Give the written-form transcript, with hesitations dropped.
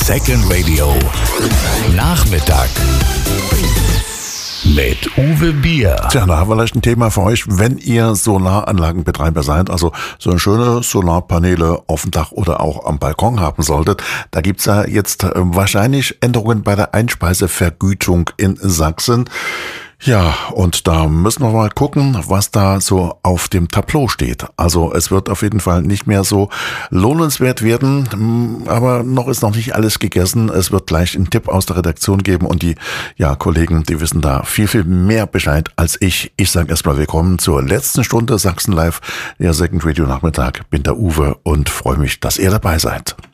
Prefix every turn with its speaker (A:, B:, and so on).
A: Second Radio Nachmittag mit Uwe Bier.
B: Tja, da haben wir vielleicht ein Thema für euch, wenn ihr Solaranlagenbetreiber seid, also so eine schöne Solarpaneele auf dem Dach oder auch am Balkon haben solltet. Da gibt's ja jetzt wahrscheinlich Änderungen bei der Einspeisevergütung in Sachsen. Ja, und da müssen wir mal gucken, was da so auf dem Tableau steht. Also es wird auf jeden Fall nicht mehr so lohnenswert werden, aber noch ist noch nicht alles gegessen. Es wird gleich einen Tipp aus der Redaktion geben und die Kollegen, die wissen da viel, viel mehr Bescheid als ich. Ich sage erstmal willkommen zur letzten Stunde Sachsen Live, der Second Radio Nachmittag. Bin der Uwe und freue mich, dass ihr dabei seid.